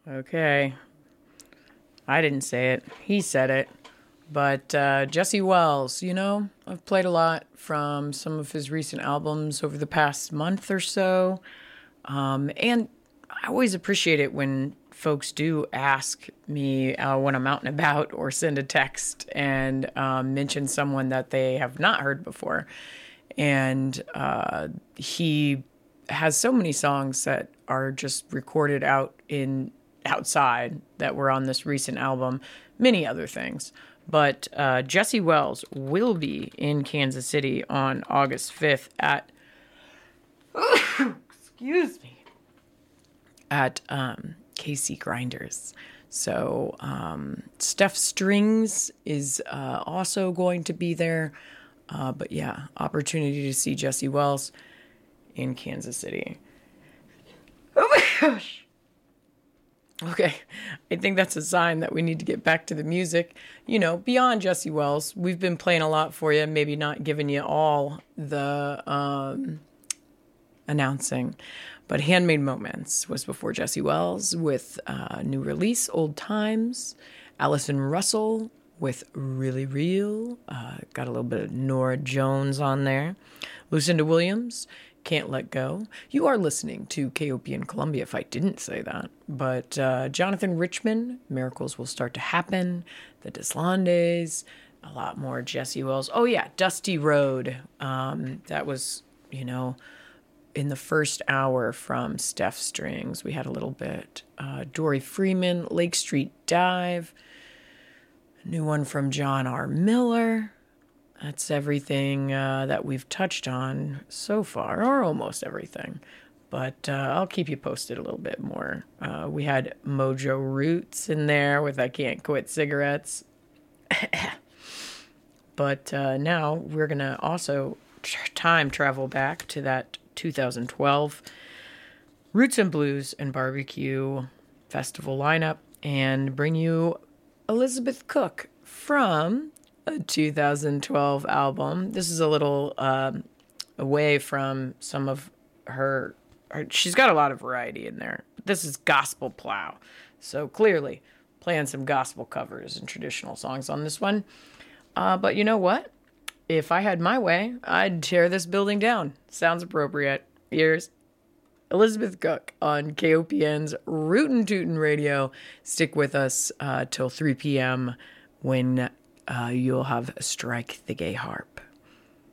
Okay. I didn't say it. He said it. But Jesse Wells, I've played a lot from some of his recent albums over the past month or so. And I always appreciate it when folks do ask me when I'm out and about or send a text and mention someone that they have not heard before. And he has so many songs that are just recorded outside that were on this recent album, many other things. But Jesse Wells will be in Kansas City on August 5th at, excuse me, at KC Grinders. So Steph Strings is also going to be there. But yeah, opportunity to see Jesse Wells in Kansas City. Oh my gosh. Okay, I think that's a sign that we need to get back to the music. Beyond Jesse Wells, we've been playing a lot for you, maybe not giving you all the announcing. But Handmade Moments was before Jesse Wells with new release, Old Times. Allison Russell with Really Real. Got a little bit of Nora Jones on there. Lucinda Williams, Can't Let Go. You are listening to KOP in Columbia, if I didn't say that. But Jonathan Richman, Miracles Will Start to Happen. The Deslandes, a lot more Jesse Wells. Oh yeah, Dusty Road. That was, in the first hour from Steph Strings. We had a little bit. Dory Freeman, Lake Street Dive. A new one from John R. Miller. That's everything that we've touched on so far, or almost everything. But I'll keep you posted a little bit more. We had Mojo Roots in there with I Can't Quit Cigarettes. But now we're going to also time travel back to that 2012 Roots and Blues and Barbecue Festival lineup and bring you Elizabeth Cook from a 2012 album. This is a little away from some of her. She's got a lot of variety in there. This is Gospel Plow. So clearly playing some gospel covers and traditional songs on this one. But you know what? If I had my way, I'd tear this building down. Sounds appropriate. Here's Elizabeth Cook on KOPN's Rootin' Tootin' Radio. Stick with us till 3 p.m. when you'll have Strike the Gay Harp.